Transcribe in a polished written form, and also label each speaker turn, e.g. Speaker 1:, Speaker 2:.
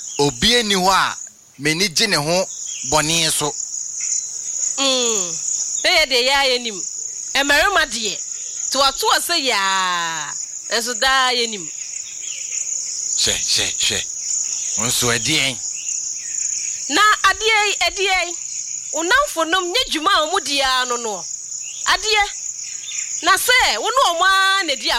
Speaker 1: obi eni ho a meni gye ne ho bɔne so.
Speaker 2: Be de ya yenim. Emerima de. To ato ase ya. Enso da yenim.
Speaker 1: Hwɛ. Onso adien.
Speaker 2: Na adie. Unamfo nom nye dwuma omudia no no. Adie. Na se, wo no oma na di